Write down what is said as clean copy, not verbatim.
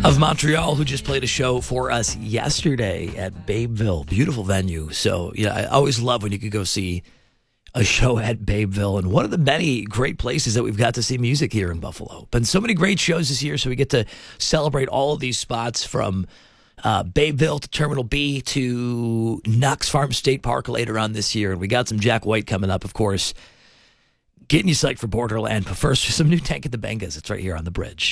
of Montreal, who just played a show for us yesterday at Babeville. Beautiful venue. So, yeah, I always love when you could go see a show at Babeville, and one of the many great places that we've got to see music here in Buffalo. Been so many great shows this year, so we get to celebrate all of these spots from Babeville to Terminal B to Knox Farm State Park later on this year. And we got some Jack White coming up, of course, getting you psyched for Borderland. But first, some new Tank at the Bangas. It's right here on the bridge.